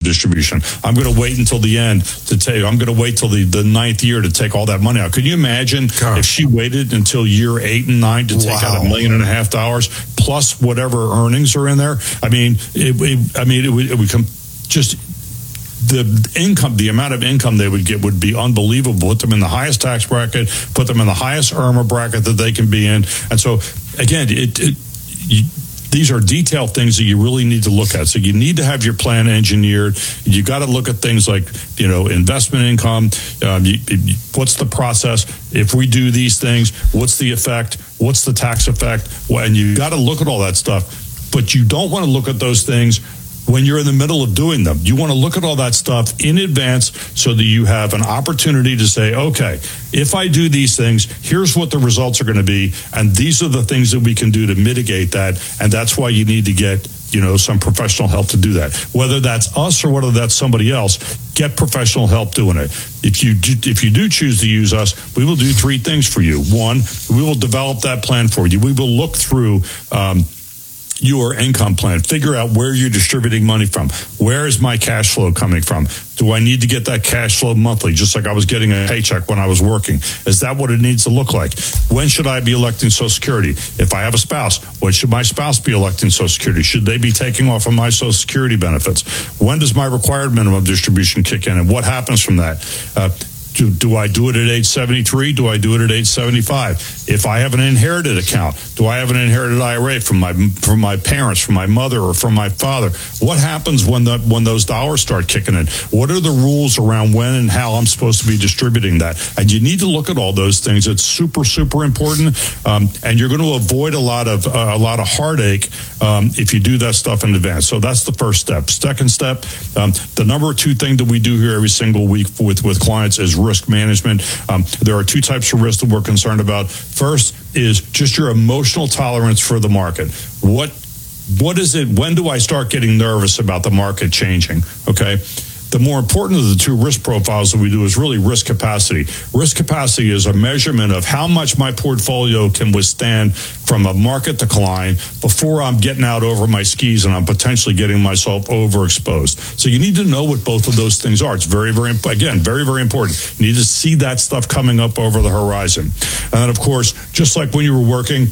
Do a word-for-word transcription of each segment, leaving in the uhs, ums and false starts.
distribution. I'm going to wait until the end to take, I'm going to wait till the, the ninth year to take all that money out. Could you imagine God. if she waited until year eight and nine to take wow. out a million and a half dollars plus whatever earnings are in there? I mean, it, it, I mean, it would, it would come just the income, the amount of income they would get would be unbelievable. Put them in the highest tax bracket, put them in the highest IRMA bracket that they can be in. And so, again, it, it you, these are detailed things that you really need to look at. So you need to have your plan engineered. You got to look at things like, you know, investment income. Um, you, you, what's the process? If we do these things, what's the effect? What's the tax effect? Well, and you got to look at all that stuff. But you don't want to look at those things when you're in the middle of doing them. You want to look at all that stuff in advance so that you have an opportunity to say, okay, if I do these things, here's what the results are going to be, and these are the things that we can do to mitigate that. And that's why you need to get, you know, some professional help to do that. Whether that's us or whether that's somebody else, get professional help doing it. If you do, if you do choose to use us, we will do three things for you. One, we will develop that plan for you. We will look through um, your income plan, figure out where you're distributing money from. Where is my cash flow coming from? Do I need to get that cash flow monthly, just like I was getting a paycheck when I was working? Is that what it needs to look like? When should I be electing Social Security? If I have a spouse, when should my spouse be electing Social Security? Should they be taking off of my Social Security benefits? When does my required minimum distribution kick in, and what happens from that? Uh, Do, do I do it at age seventy-three? Do I do it at age seventy-five? If I have an inherited account, do I have an inherited I R A from my from my parents, from my mother, or from my father? What happens when the when those dollars start kicking in? What are the rules around when and how I'm supposed to be distributing that? And you need to look at all those things. It's super, super important, um, and you're going to avoid a lot of uh, a lot of heartache um, if you do that stuff in advance. So that's the first step. Second step, um, the number two thing that we do here every single week with with clients is risk management. Um, there are two types of risk that we're concerned about. First is just your emotional tolerance for the market. What, what is it? When do I start getting nervous about the market changing? Okay. The more important of the two risk profiles that we do is really risk capacity. Risk capacity is a measurement of how much my portfolio can withstand from a market decline before I'm getting out over my skis and I'm potentially getting myself overexposed. So you need to know what both of those things are. It's very, very, again, very, very important. You need to see that stuff coming up over the horizon. And then, of course, just like when you were working,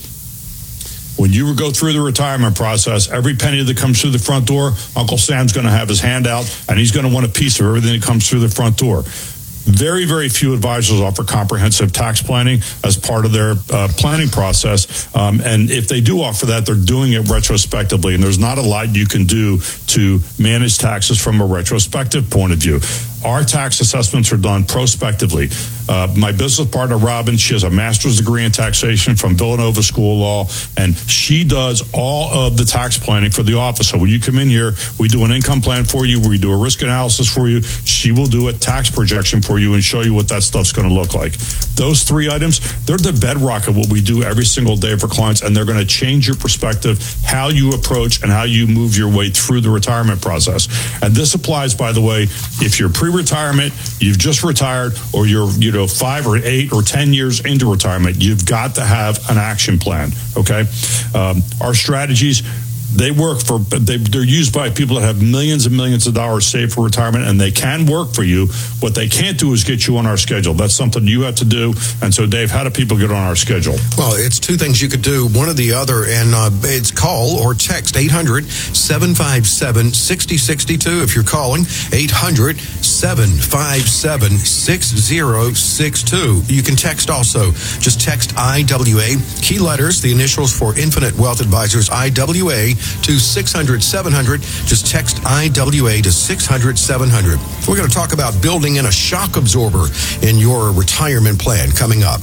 when you go through the retirement process, every penny that comes through the front door, Uncle Sam's going to have his hand out, and he's going to want a piece of everything that comes through the front door. Very, very few advisors offer comprehensive tax planning as part of their uh, planning process. Um, and if they do offer that, they're doing it retrospectively. And there's not a lot you can do to manage taxes from a retrospective point of view. Our tax assessments are done prospectively. Uh, my business partner, Robin, she has a master's degree in taxation from Villanova School of Law, and she does all of the tax planning for the office. So when you come in here, we do an income plan for you, we do a risk analysis for you. She will do a tax projection for you and show you what that stuff's going to look like. Those three items, they're the bedrock of what we do every single day for clients, and they're going to change your perspective, how you approach and how you move your way through the retirement process. And this applies, by the way, if you're pre-retirement, you've just retired, or you're, you know, five or eight or ten years into retirement, you've got to have an action plan. Okay. Um, our strategies, they work for, they, they're used by people that have millions and millions of dollars saved for retirement, and they can work for you. What they can't do is get you on our schedule. That's something you have to do. And so, Dave, how do people get on our schedule? Well, it's two things you could do, one or the other, and uh, it's call or text eight hundred, seven five seven, six zero six two. If you're calling, eight hundred, seven five seven, six zero six two. You can text also. Just text I W A, key letters, the initials for Infinite Wealth Advisors, I W A, to six hundred, seven hundred. Just text I W A to six hundred, seven hundred. We're going to talk about building in a shock absorber in your retirement plan coming up.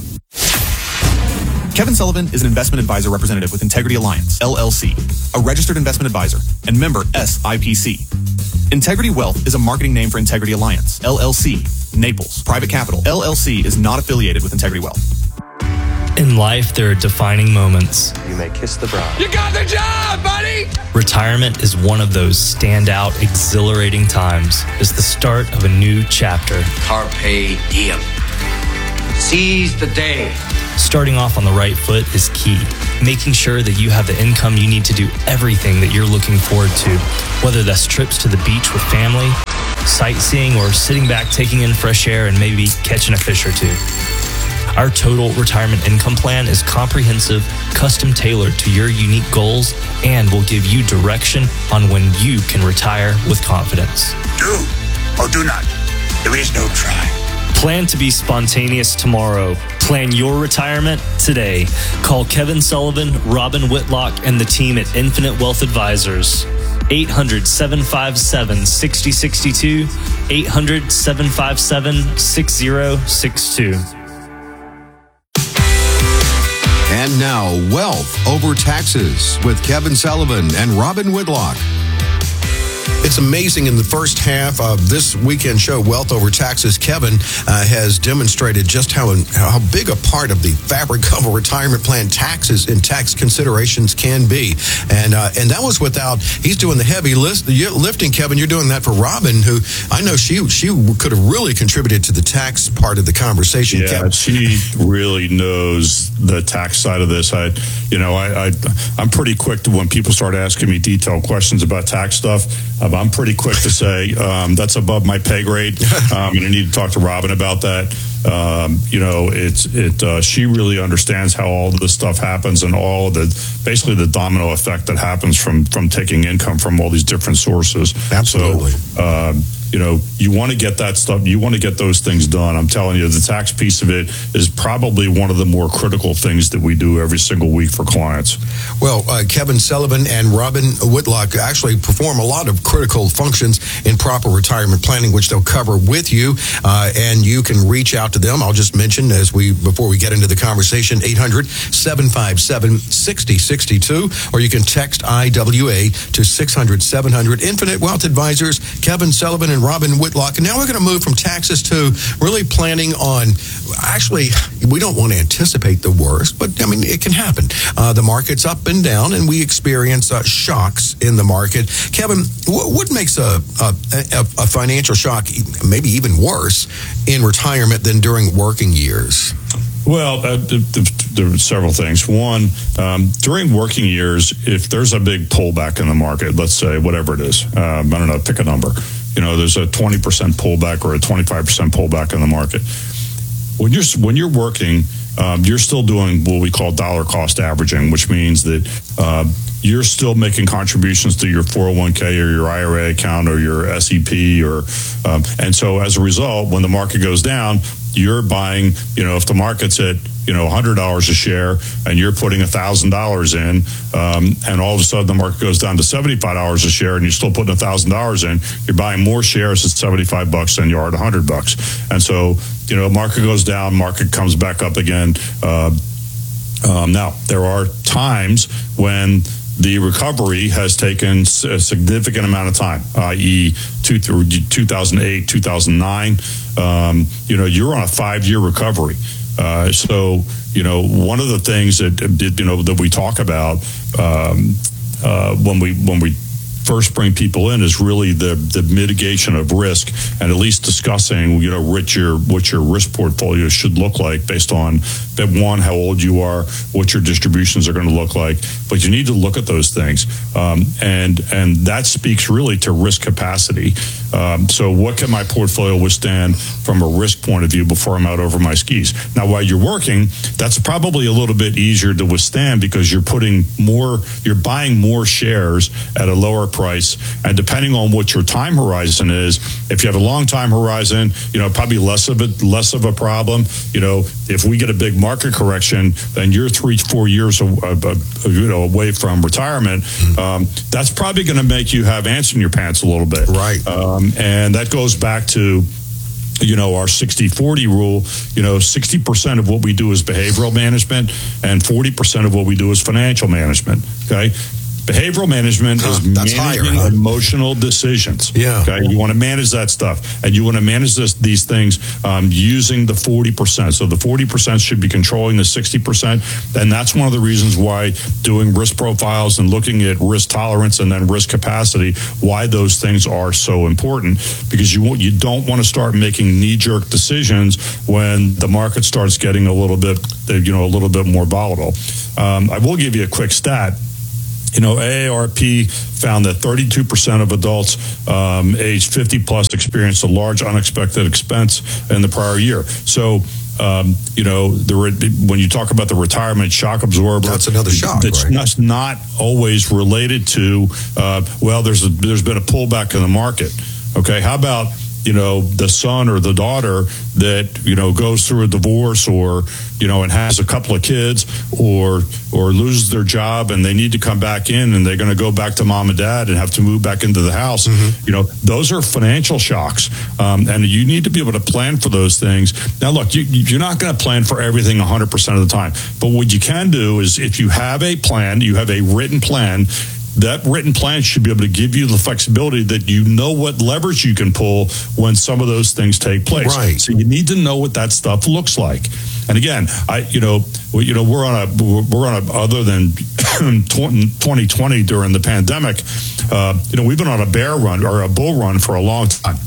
Kevin Sullivan is an investment advisor representative with Integrity Alliance, L L C, a registered investment advisor and member S I P C. Integrity Wealth is a marketing name for Integrity Alliance, L L C, Naples, Private Capital. L L C is not affiliated with Integrity Wealth. In life, there are defining moments. You may kiss the bride. You got the job, buddy! Retirement is one of those standout, exhilarating times. It's the start of a new chapter. Carpe diem. Seize the day. Starting off on the right foot is key. Making sure that you have the income you need to do everything that you're looking forward to, whether that's trips to the beach with family, sightseeing, or sitting back taking in fresh air and maybe catching a fish or two. Our Total Retirement Income Plan is comprehensive, custom tailored to your unique goals, and will give you direction on when you can retire with confidence. Do or do not. There is no try. Plan to be spontaneous tomorrow. Plan your retirement today. Call Kevin Sullivan, Robin Whitlock, and the team at Infinite Wealth Advisors. eight hundred, seven five seven, six zero six two. eight hundred, seven five seven, six zero six two. And now, Wealth Over Taxes with Kevin Sullivan and Robin Whitlock. It's amazing in the first half of this weekend show, Wealth Over Taxes, Kevin uh, has demonstrated just how how big a part of the fabric of a retirement plan taxes and tax considerations can be. And uh, and that was without, he's doing the heavy list, lifting, Kevin. You're doing that for Robin, who I know she she could have really contributed to the tax part of the conversation. Yeah, Kevin. She really knows the tax side of this. I, you know, I, I I'm pretty quick to, when people start asking me detailed questions about tax stuff, I'm pretty quick to say um, that's above my pay grade, um, and I need to talk to Robin about that. Um, you know, it's it. Uh, she really understands how all this stuff happens and all the basically the domino effect that happens from from taking income from all these different sources. Absolutely. So, um, you know, you want to get that stuff, you want to get those things done. I'm telling you, the tax piece of it is probably one of the more critical things that we do every single week for clients. Well, uh, Kevin Sullivan and Robin Whitlock actually perform a lot of critical functions in proper retirement planning, which they'll cover with you, uh, and you can reach out to them. I'll just mention as we before we get into the conversation, eight hundred, seven five seven, six zero six two, or you can text I W A to six hundred, seven hundred. Infinite Wealth Advisors, Kevin Sullivan and Robin Whitlock. And now we're going to move from taxes to really planning on, actually, we don't want to anticipate the worst, but I mean, it can happen. Uh, the market's up and down, and we experience uh, shocks in the market. Kevin, what, what makes a, a, a financial shock maybe even worse in retirement than during working years? Well, uh, there are several things. One, um, during working years, if there's a big pullback in the market, let's say whatever it is, um, I don't know, pick a number. You know, there's a twenty percent pullback or a twenty-five percent pullback in the market. When you're when you're working, um, you're still doing what we call dollar cost averaging, which means that uh, you're still making contributions to your four oh one k or your I R A account or your S E P, or um, and so as a result, when the market goes down, you're buying. You know, if the market's at you know one hundred dollars a share and you're putting one thousand dollars in, um, and all of a sudden the market goes down to seventy-five dollars a share and you're still putting one thousand dollars in, you're buying more shares at seventy-five bucks than you are at one hundred bucks. And so, you know, market goes down, market comes back up again. Uh, um, now, there are times when the recovery has taken a significant amount of time, that is two, two thousand eight, two thousand nine. Um, you know, you're on a five-year recovery. Uh, so, you know, one of the things that, you know, that we talk about um, uh, when we when we first bring people in is really the the mitigation of risk, and at least discussing, you know, what your what your risk portfolio should look like based on that, one, how old you are, what your distributions are going to look like. But you need to look at those things, um, and and that speaks really to risk capacity. Um, so what can my portfolio withstand from a risk point of view before I'm out over my skis? Now, while you're working, that's probably a little bit easier to withstand because you're putting more, you're buying more shares at a lower price. And depending on what your time horizon is, if you have a long time horizon, you know, probably less of it, less of a problem. You know, if we get a big market correction, then you're three, four years, uh, uh, you know, away from retirement. Um, that's probably going to make you have ants in your pants a little bit. Right. Um, and that goes back to, you know, our sixty forty rule. You know, sixty percent of what we do is behavioral management and forty percent of what we do is financial management. Okay. Behavioral management huh, is managing higher, huh? emotional decisions. Yeah. Okay. You want to manage that stuff, and you want to manage this, these things um, using the forty percent. So the forty percent should be controlling the sixty percent. And that's one of the reasons why doing risk profiles and looking at risk tolerance and then risk capacity, why those things are so important, because you you don't want to start making knee-jerk decisions when the market starts getting a little bit, you know, a little bit more volatile. Um, I will give you a quick stat. You know, A A R P found that thirty-two percent of adults um, aged fifty plus experienced a large unexpected expense in the prior year. So, um, you know, the re- when you talk about the retirement shock absorber, that's another shock. That's right? not, not always related to, uh, well, there's a, there's been a pullback in the market. Okay, how about, you know, the son or the daughter that, you know, goes through a divorce or, you know, and has a couple of kids or or loses their job and they need to come back in and they're going to go back to mom and dad and have to move back into the house. Mm-hmm. You know, those are financial shocks. Um, and you need to be able to plan for those things. Now, look, you, you're not going to plan for everything one hundred percent of the time. But what you can do is if you have a plan, you have a written plan, that written plan should be able to give you the flexibility that you know what levers you can pull when some of those things take place. Right. So you need to know what that stuff looks like. And again, I, you know, we, you know, we're on a, we're on a, other than twenty twenty during the pandemic, uh, you know, we've been on a bear run or a bull run for a long time.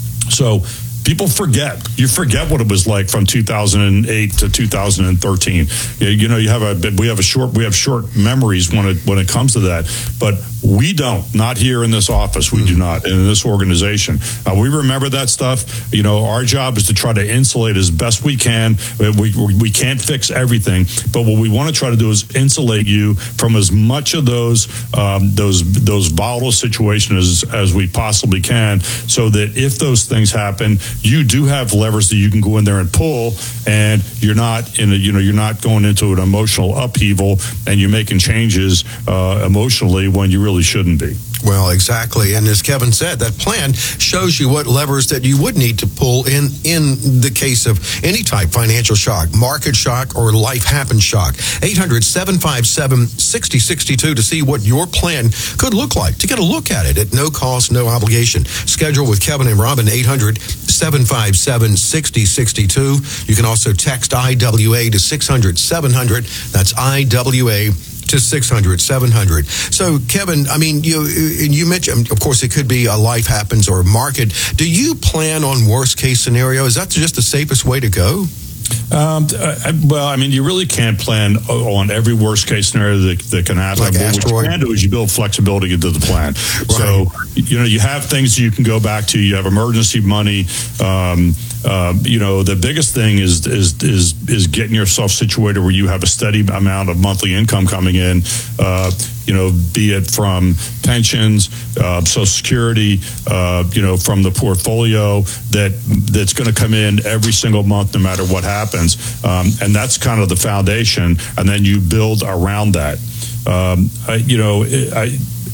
So people forget. You forget what it was like from two thousand eight to two thousand thirteen. You know, you have a we have a short we have short memories when it when it comes to that. But we don't. Not here in this office. We mm-hmm. do not. And in this organization, uh, we remember that stuff. You know, our job is to try to insulate as best we can. We we, we can't fix everything, but what we want to try to do is insulate you from as much of those um, those those volatile situations as, as we possibly can, so that if those things happen, you do have levers that you can go in there and pull, and you're not in a, you know, you're not going into an emotional upheaval and you're making changes uh, emotionally when you really shouldn't be. Well, exactly. And as Kevin said, that plan shows you what levers that you would need to pull in in the case of any type, financial shock, market shock, or life happens shock. eight hundred, seven five seven, six zero six two to see what your plan could look like, to get a look at it at no cost, no obligation. Schedule with Kevin and Robin, eight hundred, seven five seven, six zero six two. You can also text I W A to six hundred, seven hundred. That's I W A to six hundred, seven hundred. So, Kevin, I mean, you and you mentioned, of course, it could be a life happens or a market. Do you plan on worst case scenario? Is that just the safest way to go? Um, I, well, I mean, you really can't plan on every worst case scenario that, that can happen. Like what you can do is you build flexibility into the plan. Right. So, you know, you have things you can go back to. You have emergency money. Um, uh, you know, the biggest thing is is is is getting yourself situated where you have a steady amount of monthly income coming in. Uh, you know, be it from pensions, uh, Social Security, uh, you know, from the portfolio that that's going to come in every single month, no matter what happens. Um, and that's kind of the foundation. And then you build around that. Um, I, you know, I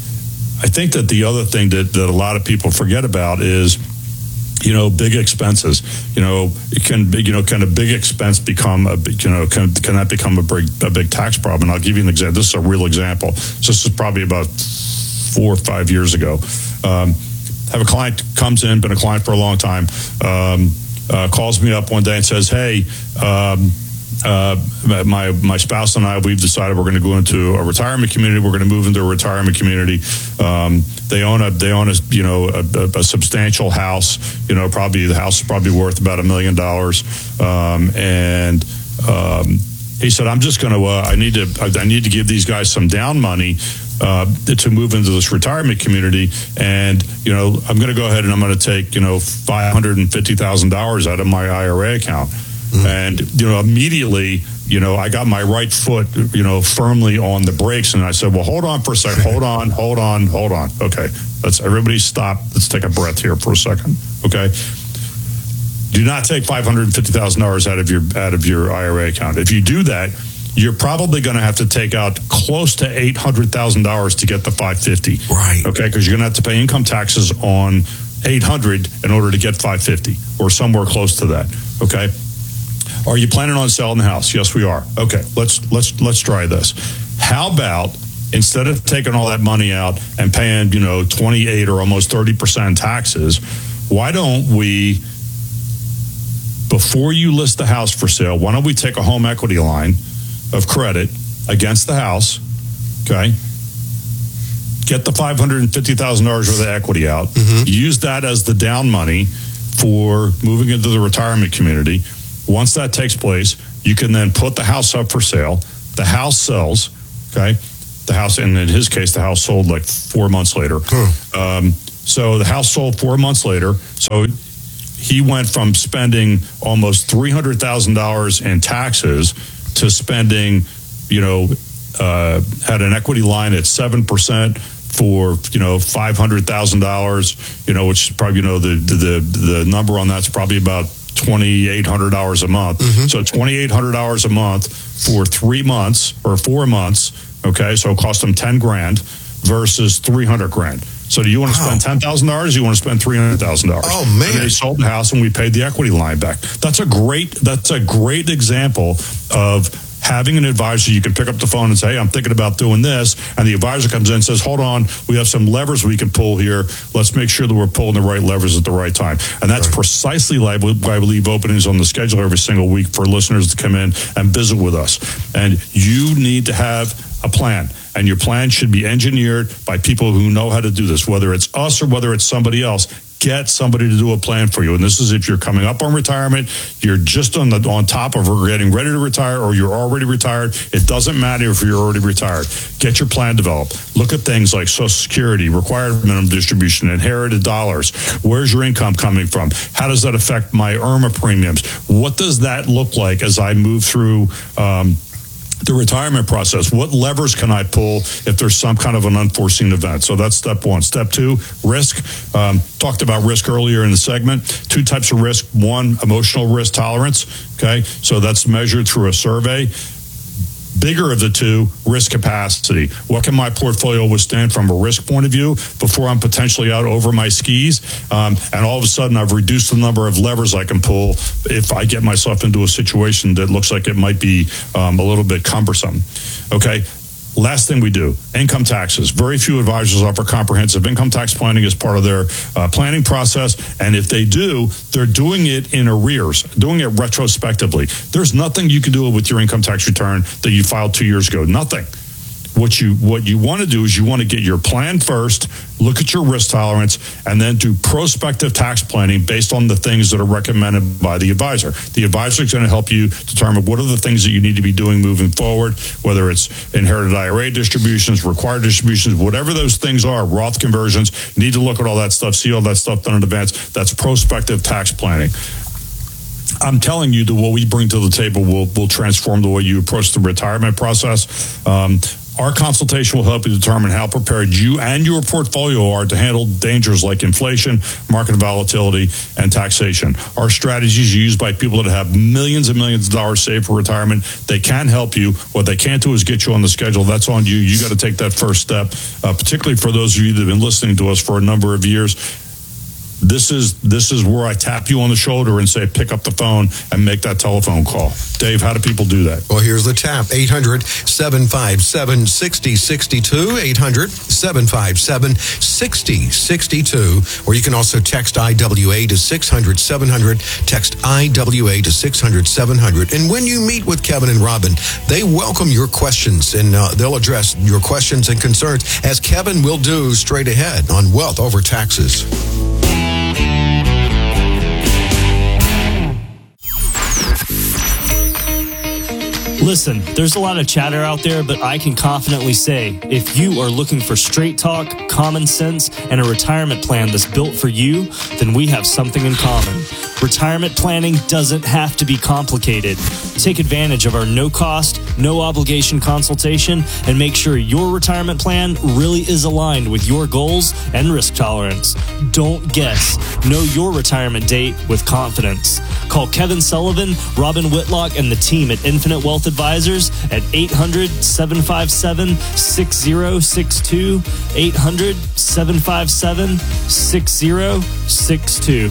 I think that the other thing that, that a lot of people forget about is, you know, big expenses. You know, it can be, you know, can a big expense become a big, you know, can, can that become a big, a big tax problem? And I'll give you an example. This is a real example. So this is probably about four or five years ago. Um, have a client comes in, been a client for a long time, um, uh, calls me up one day and says, hey, um, Uh, my my spouse and I, we've decided we're going to go into a retirement community. We're going to move into a retirement community. Um, they own a they own a you know a, a, a substantial house. You know, probably the house is probably worth about a million dollars. Um, and um, he said, I'm just going to uh, I need to I need to give these guys some down money uh, to move into this retirement community. And you know, I'm going to go ahead and I'm going to take you know five hundred and fifty thousand dollars out of my I R A account. Mm-hmm. And, you know, immediately, you know, I got my right foot, you know, firmly on the brakes. And I said, well, hold on for a second. Hold on, hold on, hold on. Okay. Let's everybody stop. Let's take a breath here for a second. Okay. Do not take five hundred fifty thousand dollars out of your out of your I R A account. If you do that, you're probably going to have to take out close to eight hundred thousand dollars to get the five fifty. Right. Okay. Because you're going to have to pay income taxes on eight hundred in order to get five fifty or somewhere close to that. Okay. Are you planning on selling the house? Yes, we are. Okay, let's let's let's try this. How about instead of taking all that money out and paying, you know, twenty-eight or almost thirty percent taxes, why don't we, before you list the house for sale, why don't we take a home equity line of credit against the house, okay? Get the five hundred fifty thousand dollars worth of equity out. Mm-hmm. Use that as the down money for moving into the retirement community. Once that takes place, you can then put the house up for sale. The house sells, okay? the house, and in his case, the house sold like four months later. Hmm. Um, so the house sold four months later. So he went from spending almost three hundred thousand dollars in taxes to spending, you know, uh, had an equity line at seven percent for, you know, five hundred thousand dollars, you know, which is probably, you know, the, the, the number on that's probably about twenty-eight hundred dollars a month. Mm-hmm. So twenty-eight hundred dollars a month for three months or four months. Okay. So it cost him ten grand versus three hundred grand. So do you want to wow. spend ten thousand dollars? Or you want to spend three hundred thousand dollars? Oh man! And they sold the house, and we paid the equity line back. That's a great. That's a great example of having an advisor. You can pick up the phone and say, "Hey, I'm thinking about doing this," and the advisor comes in and says, "Hold on, we have some levers we can pull here. Let's make sure that we're pulling the right levers at the right time." And that's right. precisely why we leave openings on the schedule every single week for listeners to come in and visit with us. And you need to have a plan. And your plan should be engineered by people who know how to do this, whether it's us or whether it's somebody else. Get somebody to do a plan for you. And this is if you're coming up on retirement, you're just on the on top of or getting ready to retire, or you're already retired. It doesn't matter if you're already retired. Get your plan developed. Look at things like Social Security, required minimum distribution, inherited dollars. Where's your income coming from? How does that affect my I R M A premiums? What does that look like as I move through um, the retirement process? What levers can I pull if there's some kind of an unforeseen event? So that's step one. Step two, risk. Um, talked about risk earlier in the segment. Two types of risk. One, emotional risk tolerance. Okay, so that's measured through a survey. Bigger of the two, risk capacity. What can my portfolio withstand from a risk point of view before I'm potentially out over my skis? Um, and all of a sudden, I've reduced the number of levers I can pull if I get myself into a situation that looks like it might be um, a little bit cumbersome. Okay. Last thing we do, income taxes. Very few advisors offer comprehensive income tax planning as part of their uh, planning process. And if they do, they're doing it in arrears, doing it retrospectively. There's nothing you can do with your income tax return that you filed two years ago. Nothing. What you what you want to do is you want to get your plan first, look at your risk tolerance, and then do prospective tax planning based on the things that are recommended by the advisor. The advisor is going to help you determine what are the things that you need to be doing moving forward, whether it's inherited I R A distributions, required distributions, whatever those things are, Roth conversions. You need to look at all that stuff, see all that stuff done in advance. That's prospective tax planning. I'm telling you that what we bring to the table will, will transform the way you approach the retirement process. Um, Our consultation will help you determine how prepared you and your portfolio are to handle dangers like inflation, market volatility, and taxation. Our strategies are used by people that have millions and millions of dollars saved for retirement. They can help you. What they can't do is get you on the schedule. That's on you. You got to take that first step, uh, particularly for those of you that have been listening to us for a number of years. This is this is where I tap you on the shoulder and say, pick up the phone and make that telephone call. Dave, how do people do that? Well, here's the tap. eight hundred, seven five seven, six zero six two. eight hundred, seven five seven, six zero six two. Or you can also text I W A to six hundred, seven hundred. Text I W A to six hundred, seven hundred. And when you meet with Kevin and Robin, they welcome your questions, and uh, they'll address your questions and concerns, as Kevin will do straight ahead on Wealth Over Taxes. Listen, there's a lot of chatter out there, but I can confidently say, if you are looking for straight talk, common sense, and a retirement plan that's built for you, then we have something in common. Retirement planning doesn't have to be complicated. Take advantage of our no-cost, no-obligation consultation and make sure your retirement plan really is aligned with your goals and risk tolerance. Don't guess. Know your retirement date with confidence. Call Kevin Sullivan, Robin Whitlock, and the team at Infinite Wealth Advisors at eight hundred, seven five seven, six zero six two, eight hundred, seven five seven, six zero six two.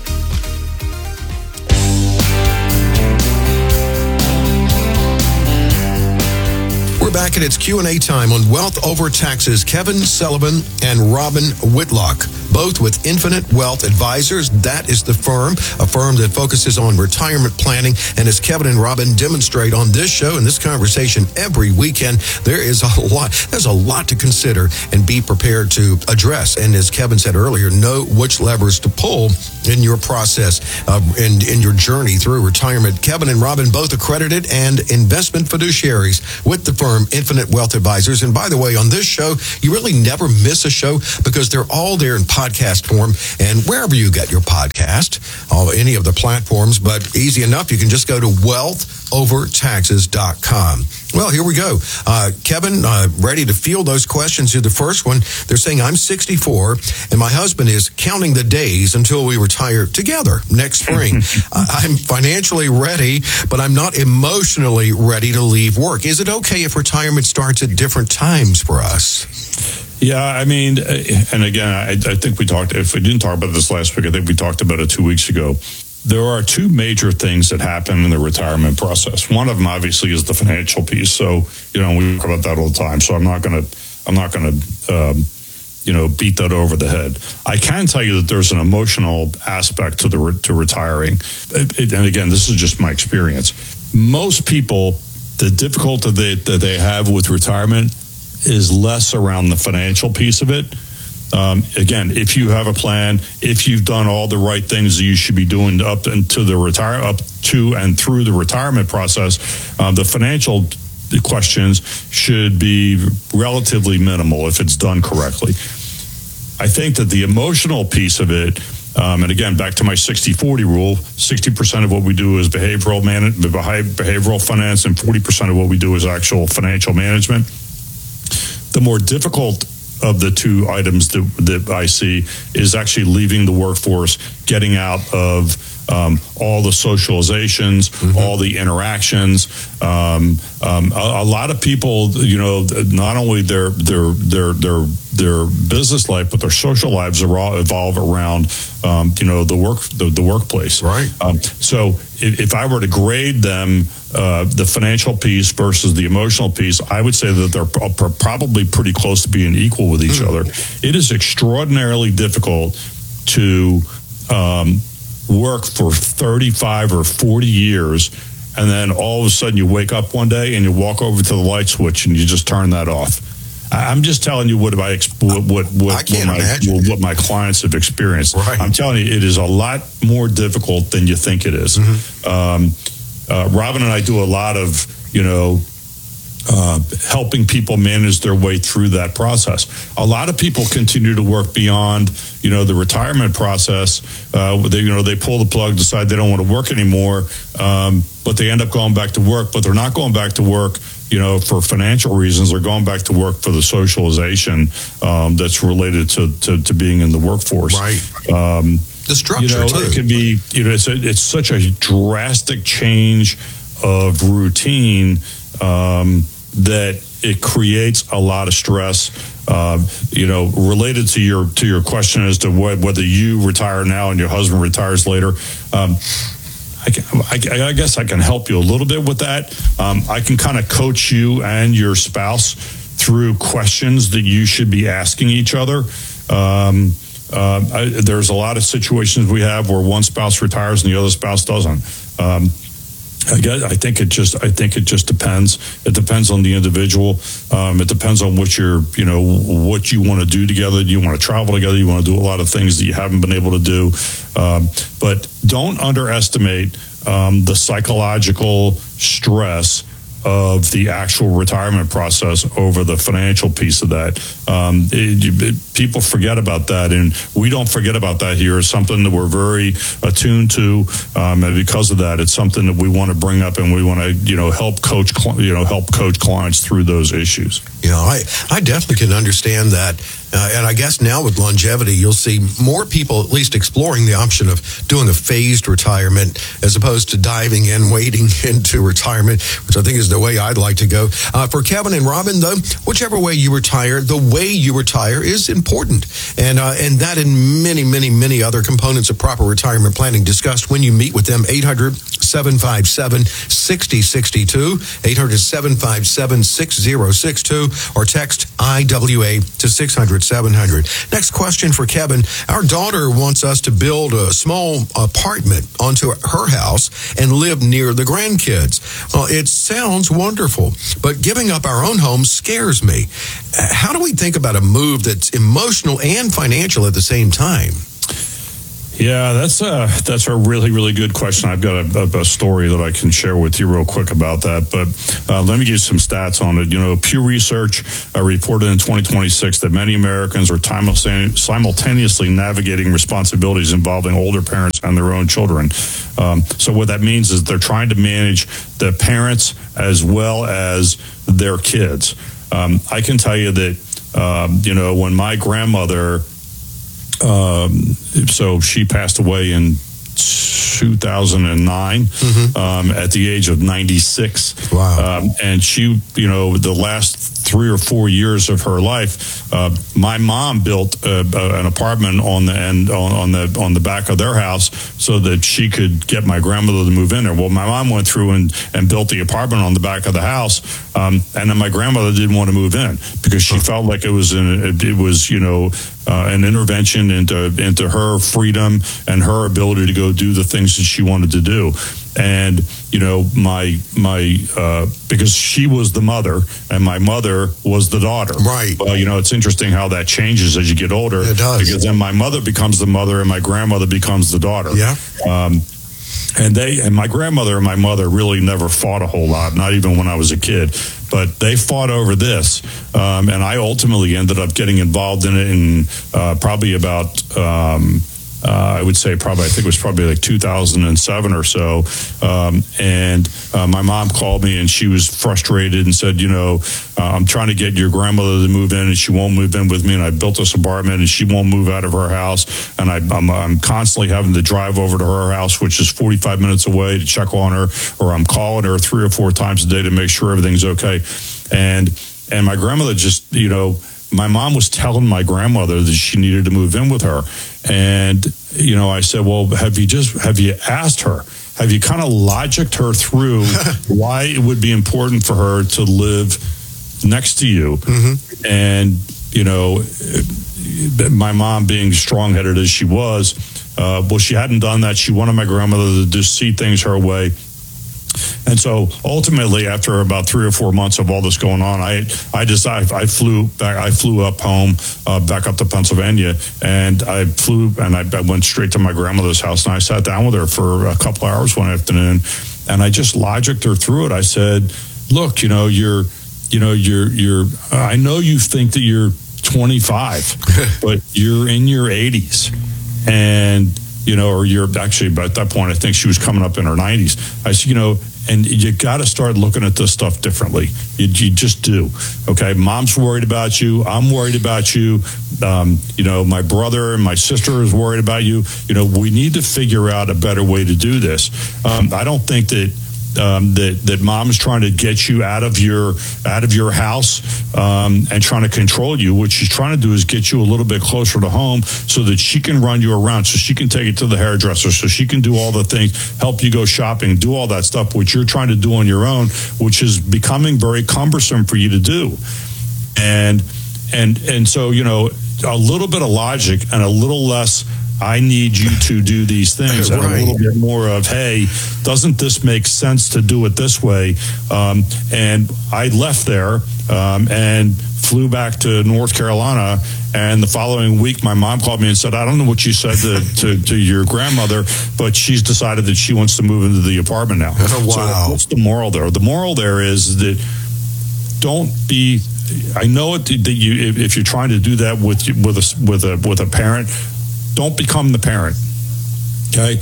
We're back and it's Q and A time on Wealth Over Taxes. Kevin Sullivan and Robin Whitlock. both with Infinite Wealth Advisors. That is the firm, a firm that focuses on retirement planning. And as Kevin and Robin demonstrate on this show and this conversation every weekend, there is a lot, there's a lot to consider and be prepared to address. And as Kevin said earlier, know which levers to pull in your process, uh, in, in your journey through retirement. Kevin and Robin, both accredited and investment fiduciaries with the firm Infinite Wealth Advisors. And by the way, on this show, you really never miss a show because they're all there in podcast form and wherever you get your podcast, all any of the platforms. But easy enough, you can just go to wealth over taxes dot com. Well, here we go. Uh, Kevin, uh, ready to field those questions. Here, the first one, they're saying, I'm sixty-four, and my husband is counting the days until we retire together next spring. I'm financially ready, but I'm not emotionally ready to leave work. Is it okay if retirement starts at different times for us? Yeah, I mean, and again, I, I think we talked, if we didn't talk about this last week, I think we talked about it two weeks ago. There are two major things that happen in the retirement process. One of them, obviously, is the financial piece. So, you know, we talk about that all the time. So I'm not going to, I'm not going to, um, you know, beat that over the head. I can tell you that there's an emotional aspect to the to retiring. It, it, and again, this is just my experience. Most people, the difficulty they, that they have with retirement is less around the financial piece of it. Um, again, if you have a plan, if you've done all the right things that you should be doing up into the retire up to and through the retirement process, uh, the financial questions should be relatively minimal if it's done correctly. I think that the emotional piece of it, um, and again, back to my sixty forty rule, sixty percent of what we do is behavioral man- behavioral finance, and forty percent of what we do is actual financial management. The more difficult of the two items that, that I see is actually leaving the workforce, getting out of um, all the socializations, mm-hmm. all the interactions. Um, um, a, a lot of people, you know, not only their their their their their business life, but their social lives are all evolve around, um, you know, the work the, the workplace. Right. Um, so if, if I were to grade them, uh, the financial piece versus the emotional piece, I would say that they're pro- probably pretty close to being equal with each mm. other. It is extraordinarily difficult to um, work for thirty-five or forty years, and then all of a sudden you wake up one day and you walk over to the light switch and you just turn that off. I'm just telling you what I what what what, I can't what, my, imagine. what my clients have experienced. Right. I'm telling you, it is a lot more difficult than you think it is. Mm-hmm. Um, uh, Robin and I do a lot of, you know, uh, helping people manage their way through that process. A lot of people continue to work beyond, you know, the retirement process. Uh, they, you know, they pull the plug, decide they don't want to work anymore, um, but they end up going back to work. But they're not going back to work, you know, for financial reasons. They're going back to work for the socialization um, that's related to, to to being in the workforce. Right. Um, the structure, you know, too. It can be, you know, it's a, it's such a drastic change of routine um, that it creates a lot of stress. Uh, you know, related to your to your question as to wh- whether you retire now and your husband retires later. Um, I, can, I, I guess I can help you a little bit with that. Um, I can kind of coach you and your spouse through questions that you should be asking each other. Um, uh, I, there's a lot of situations we have where one spouse retires and the other spouse doesn't. Um, I guess I think it just I think it just depends. It depends on the individual. Um, it depends on what you're, you know, what you want to do together. Do you want to travel together? You want to do a lot of things that you haven't been able to do. Um, but don't underestimate um, the psychological stress of the actual retirement process over the financial piece of that. Um, it, it, people forget about that, and we don't forget about that here. It's something that we're very attuned to, um, and because of that, it's something that we want to bring up, and we want to, you know, help coach, you know, help coach clients through those issues. You know, I, I definitely can understand that. Uh, and I guess now with longevity, you'll see more people at least exploring the option of doing a phased retirement as opposed to diving in, wading into retirement, which I think is the way I'd like to go. Uh, for Kevin and Robin, though, whichever way you retire, the way you retire is important. And uh, and that and many, many, many other components of proper retirement planning discussed when you meet with them. eight hundred, seven five seven, six zero six two, eight hundred, seven five seven, six zero six two. or text I W A to six hundred seven hundred. Next question for Kevin. Our daughter wants us to build a small apartment onto her house and live near the grandkids. Well, it sounds wonderful, but giving up our own home scares me. How do we think about a move that's emotional and financial at the same time? Yeah, that's a, that's a really, really good question. I've got a, a story that I can share with you real quick about that. But uh, let me give you some stats on it. You know, Pew Research uh, reported in twenty twenty-six that many Americans are simultaneously navigating responsibilities involving older parents and their own children. Um, so what that means is they're trying to manage the parents as well as their kids. Um, I can tell you that, um, you know, when my grandmother... Um, so she passed away in two thousand nine mm-hmm. um, at the age of ninety-six. Wow. Um, and she, you know, the last three or four years of her life, uh, my mom built uh, uh, an apartment on the end on, on the on the back of their house so that she could get my grandmother to move in there. Well, my mom went through and, and built the apartment on the back of the house, um, and then my grandmother didn't want to move in because she felt like it was an, it was you know uh, an intervention into into her freedom and her ability to go do the things that she wanted to do. And, you know, my, my, uh, because she was the mother and my mother was the daughter. Right. Well, you know, it's interesting how that changes as you get older. It does. Because then my mother becomes the mother and my grandmother becomes the daughter. Yeah. Um, and they, and my grandmother and my mother really never fought a whole lot, not even when I was a kid. But they fought over this, um, and I ultimately ended up getting involved in it in uh, probably about, um, Uh, I would say probably, I think it was probably like two thousand seven or so. Um, and uh, my mom called me and she was frustrated and said, you know, uh, I'm trying to get your grandmother to move in and she won't move in with me. And I built this apartment and she won't move out of her house. And I, I'm, I'm constantly having to drive over to her house, which is forty-five minutes away, to check on her, or I'm calling her three or four times a day to make sure everything's okay. And, and my grandmother just, you know, my mom was telling my grandmother that she needed to move in with her. And, you know, I said, well, have you just, have you asked her? Have you kind of logicked her through why it would be important for her to live next to you? Mm-hmm. And, you know, my mom being strong-headed as she was, uh, well, she hadn't done that. She wanted my grandmother to just see things her way. And so ultimately, after about three or four months of all this going on, I I decided I flew back. I flew up home, uh, back up to Pennsylvania, and I flew and I, I went straight to my grandmother's house. And I sat down with her for a couple of hours one afternoon, and I just logicked her through it. I said, "Look, you know, you're, you know, you're, you're. I know you think that you're twenty-five, but you're in your eighties, and." You know, or you're actually, at that point, I think she was coming up in her nineties. I said, you know, and you got to start looking at this stuff differently. You, you just do. Okay, mom's worried about you. I'm worried about you. Um, you know, my brother and my sister is worried about you. You know, we need to figure out a better way to do this. Um, I don't think that. Um, that that mom's trying to get you out of your out of your house um, and trying to control you. What she's trying to do is get you a little bit closer to home so that she can run you around, so she can take you to the hairdresser, so she can do all the things, help you go shopping, do all that stuff, which you're trying to do on your own, which is becoming very cumbersome for you to do. And and and so, you know, a little bit of logic and a little less, I need you to do these things, and right. a little bit more of, hey, doesn't this make sense to do it this way? Um, and I left there um, and flew back to North Carolina. And the following week, my mom called me and said, I don't know what you said to, to, to your grandmother, but she's decided that she wants to move into the apartment now. Oh, wow. So what's the moral there? The moral there is that don't be, I know it, that you, if, if you're trying to do that with, with, a, with, a, with a parent, don't become the parent, okay?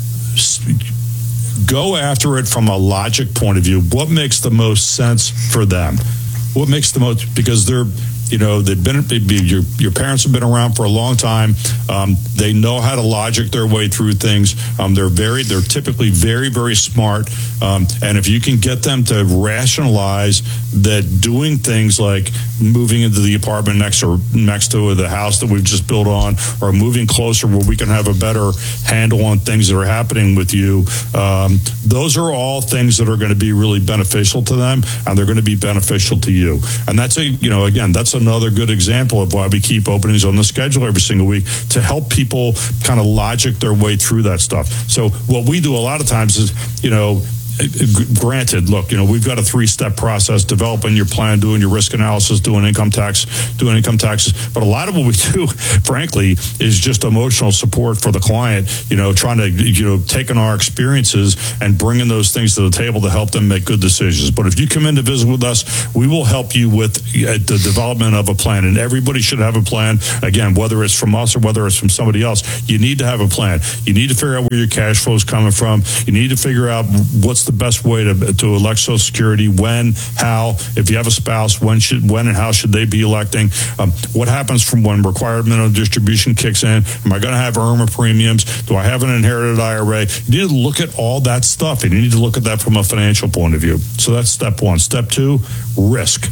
Go after it from a logic point of view. What makes the most sense for them? What makes the most, because they're you know, they've been, your, your parents have been around for a long time. Um, they know how to logic their way through things. Um, they're very, they're typically very, very smart. Um, and if you can get them to rationalize that doing things like moving into the apartment next or next to the house that we've just built on, or moving closer where we can have a better handle on things that are happening with you, um, those are all things that are going to be really beneficial to them, and they're going to be beneficial to you. And that's a, you know, again, that's another good example of why we keep openings on the schedule every single week, to help people kind of logic their way through that stuff. So what we do a lot of times is, you know, granted, look, you know, we've got a three-step process: developing your plan, doing your risk analysis, doing income tax, doing income taxes. But a lot of what we do, frankly, is just emotional support for the client, you know, trying to, you know, taking our experiences and bringing those things to the table to help them make good decisions. But if you come in to visit with us, we will help you with uh, the development of a plan. And everybody should have a plan. Again, whether it's from us or whether it's from somebody else, you need to have a plan. You need to figure out where your cash flow is coming from. You need to figure out what's the best way to to elect Social Security, when, how, if you have a spouse, when should, when and how should they be electing? Um, what happens from when required minimum distribution kicks in? Am I going to have I R M A premiums? Do I have an inherited I R A? You need to look at all that stuff, and you need to look at that from a financial point of view. So that's step one. Step two, risk.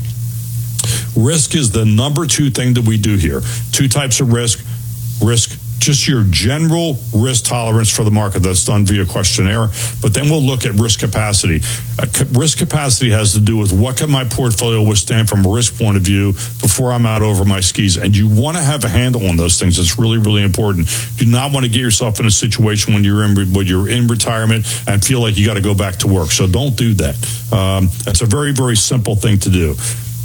Risk is the number two thing that we do here. Two types of risk. Risk, just your general risk tolerance for the market. That's done via questionnaire. But then we'll look at risk capacity. Uh, ca- risk capacity has to do with what can my portfolio withstand from a risk point of view before I'm out over my skis. And you want to have a handle on those things. It's really, really important. You do not want to get yourself in a situation when you're in when you're in retirement and feel like you got to go back to work. So don't do that. Um, that's a very, very simple thing to do.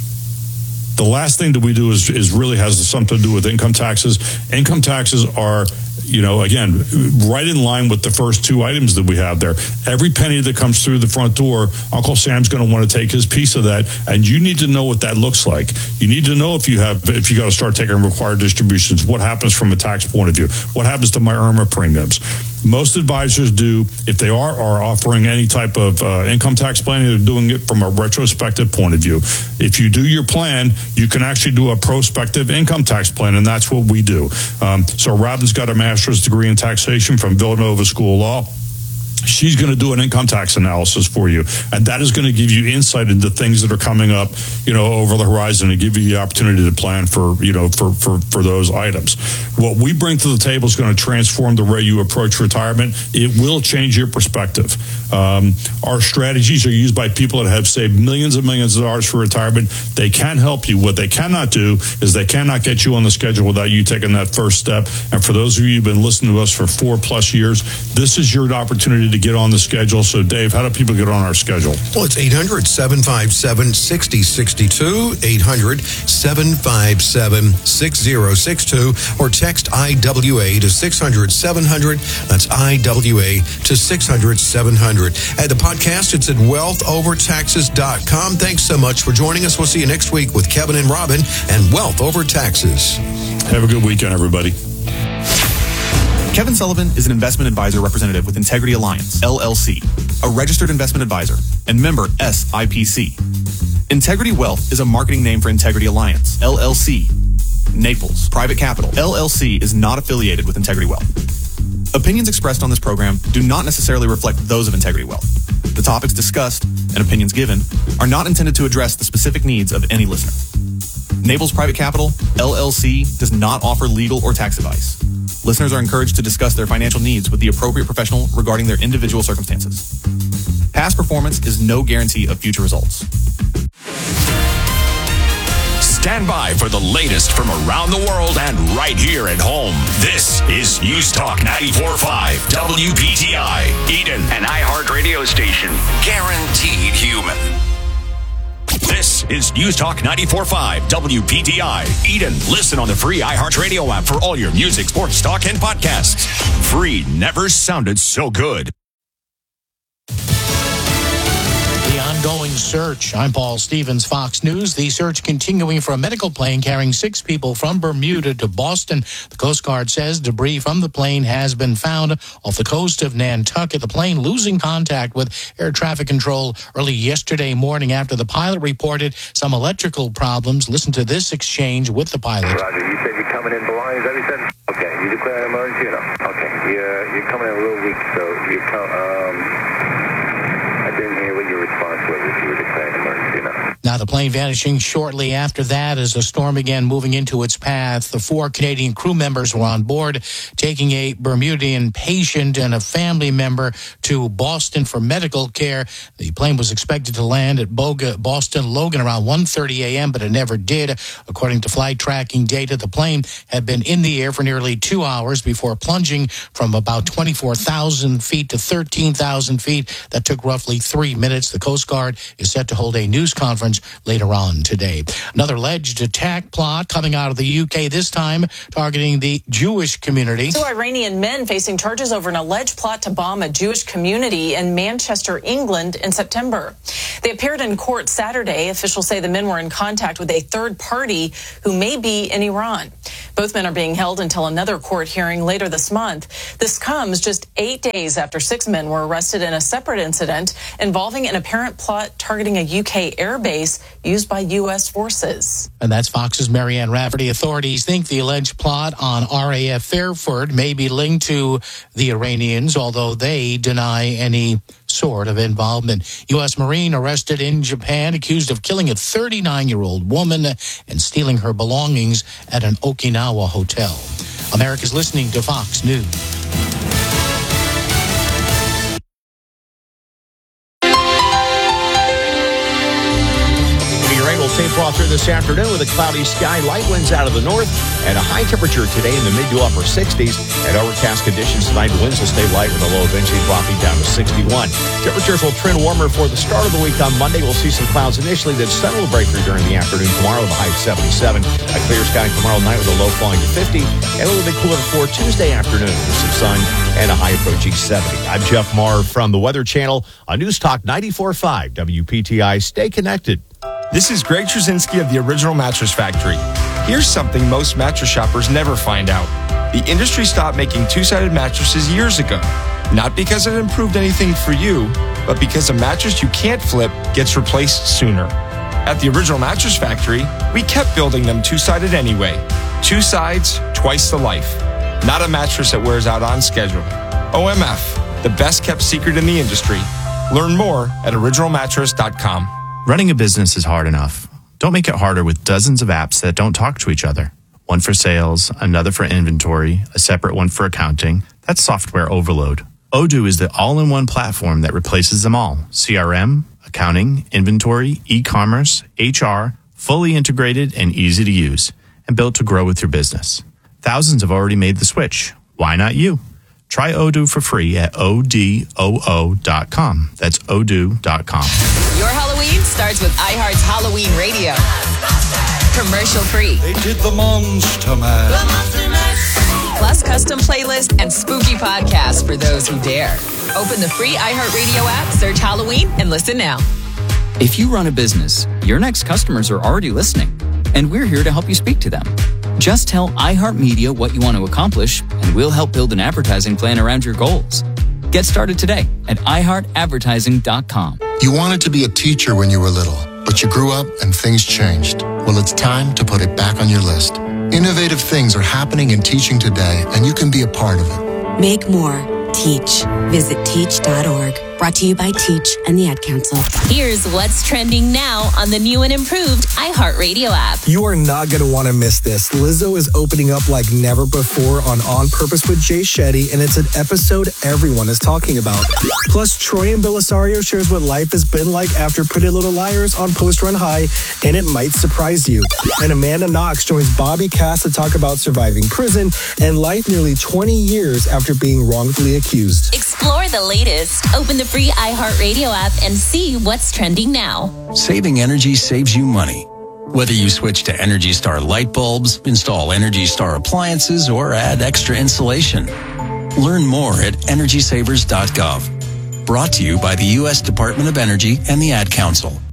The last thing that we do is, is really has something to do with income taxes. Income taxes are, you know, again, right in line with the first two items that we have there. Every penny that comes through the front door, Uncle Sam's going to want to take his piece of that, and you need to know what that looks like. You need to know if you have, if you got to start taking required distributions, what happens from a tax point of view, what happens to my I R M A premiums. Most advisors do, if they are, are offering any type of uh, income tax planning, they're doing it from a retrospective point of view. If you do your plan, you can actually do a prospective income tax plan, and that's what we do. Um, so Robin's got a master's degree in taxation from Villanova School of Law. She's going to do an income tax analysis for you, and that is going to give you insight into things that are coming up, you know, over the horizon, and give you the opportunity to plan for, you know, for for for those items. What we bring to the table is going to transform the way you approach retirement. It will change your perspective. Um, our strategies are used by people that have saved millions and millions of dollars for retirement. They can help you. What they cannot do is they cannot get you on the schedule without you taking that first step. And for those of you who've been listening to us for four plus years, this is your opportunity to get on the schedule. So, Dave, how do people get on our schedule? Well, it's eight hundred, seven five seven, six zero six two, eight hundred, seven five seven, six zero six two, or text I W A to six hundred, seven hundred. That's I W A to six hundred, seven hundred. At the podcast, it's at wealth over taxes dot com. Thanks so much for joining us. We'll see you next week with Kevin and Robin and Wealth Over Taxes. Have a good weekend, everybody. Kevin Sullivan is an investment advisor representative with Integrity Alliance, L L C, a registered investment advisor, and member S I P C. Integrity Wealth is a marketing name for Integrity Alliance, L L C. Naples Private Capital, L L C is not affiliated with Integrity Wealth. Opinions expressed on this program do not necessarily reflect those of Integrity Wealth. The topics discussed and opinions given are not intended to address the specific needs of any listener. Naples Private Capital, L L C, does not offer legal or tax advice. Listeners are encouraged to discuss their financial needs with the appropriate professional regarding their individual circumstances. Past performance is no guarantee of future results. Stand by for the latest from around the world and right here at home. This is News Talk ninety-four point five W P T I, Eden, An iHeart radio station. guaranteed human. This is News Talk ninety-four point five W P T I, Eden. Listen on the free iHeartRadio app for all your music, sports, talk, and podcasts. Free never sounded so good. The ongoing search. I'm Paul Stevens, Fox News. The search continuing for a medical plane carrying six people from Bermuda to Boston. The Coast Guard says debris from the plane has been found off the coast of Nantucket. The plane losing contact with air traffic control early yesterday morning after the pilot reported some electrical problems. Listen to this exchange with the pilot. Roger, you said you're coming in belongings, every seven. Okay, you declare an emergency or no? Okay, you're, you're coming in a little weak, so you come, um... I didn't hear what your response was if you were declaring emergency or not. Now, the plane vanishing shortly after that as the storm began moving into its path. The four Canadian crew members were on board, taking a Bermudian patient and a family member to Boston for medical care. The plane was expected to land at Boga, Boston Logan around one thirty a.m., but it never did. According to flight tracking data, the plane had been in the air for nearly two hours before plunging from about twenty-four thousand feet to thirteen thousand feet. That took roughly three minutes. The Coast Guard is set to hold a news conference later on today. Another alleged attack plot coming out of the U K, this time targeting the Jewish community. Two Iranian men facing charges over an alleged plot to bomb a Jewish community in Manchester, England in September. They appeared in court Saturday. Officials say the men were in contact with a third party who may be in Iran. Both men are being held until another court hearing later this month. This comes just eight days after six men were arrested in a separate incident involving an apparent plot targeting a U K airbase used by U S forces. And that's Fox's Marianne Rafferty. Authorities think the alleged plot on R A F Fairford may be linked to the Iranians, although they deny any sort of involvement. U S Marine arrested in Japan, accused of killing a thirty-nine-year-old woman and stealing her belongings at an Okinawa hotel. America's listening to Fox News. Saint Paul through this afternoon with a cloudy sky, light winds out of the north, and a high temperature today in the mid to upper sixties. And overcast conditions tonight, winds will stay light with a low eventually dropping down to sixty-one. Temperatures will trend warmer for the start of the week. On Monday, we'll see some clouds initially, then sun will break through during the afternoon tomorrow with a high of seventy-seven. A clear sky tomorrow night with a low falling to fifty, and a little bit cooler for Tuesday afternoon with some sun and a high approaching seventy. I'm Jeff Marr from the Weather Channel on News Talk ninety-four point five W P T I. Stay connected. This is Greg Trzynski of the Original Mattress Factory. Here's something most mattress shoppers never find out. The industry stopped making two-sided mattresses years ago. Not because it improved anything for you, but because a mattress you can't flip gets replaced sooner. At the Original Mattress Factory, we kept building them two-sided anyway. Two sides, twice the life. Not a mattress that wears out on schedule. O M F, the best kept secret in the industry. Learn more at original mattress dot com. Running a business is hard enough. Don't make it harder with dozens of apps that don't talk to each other. One for sales, another for inventory, a separate one for accounting. That's software overload. Odoo is the all-in-one platform that replaces them all. C R M, accounting, inventory, e-commerce, H R, fully integrated and easy to use, and built to grow with your business. Thousands have already made the switch. Why not you? Try Odoo for free at O D O O dot com. That's odoo dot com. Your Halloween starts with iHeart's Halloween Radio. Commercial free. They did the Monster Mash. The Monster Mash. Plus custom playlist and spooky podcasts for those who dare. Open the free iHeartRadio app, search Halloween, and listen now. If you run a business, your next customers are already listening, and we're here to help you speak to them. Just tell iHeartMedia what you want to accomplish, and we'll help build an advertising plan around your goals. Get started today at i heart advertising dot com. You wanted to be a teacher when you were little, but you grew up and things changed. Well, it's time to put it back on your list. Innovative things are happening in teaching today, and you can be a part of it. Make more. Teach. Visit teach dot org. Brought to you by Teach and the Ad Council. Here's what's trending now on the new and improved iHeartRadio app. You are not going to want to miss this. Lizzo is opening up like never before on On Purpose with Jay Shetty, and it's an episode everyone is talking about. Plus, Troy and Belisario shares what life has been like after Pretty Little Liars on Post Run High, and it might surprise you. And Amanda Knox joins Bobby Cass to talk about surviving prison and life nearly twenty years after being wrongfully accused. Explore the latest. Open the free iHeartRadio app and see what's trending now. Saving energy saves you money. Whether you switch to Energy Star light bulbs, install Energy Star appliances, or add extra insulation. Learn more at energy savers dot gov. Brought to you by the U S Department of Energy and the Ad Council.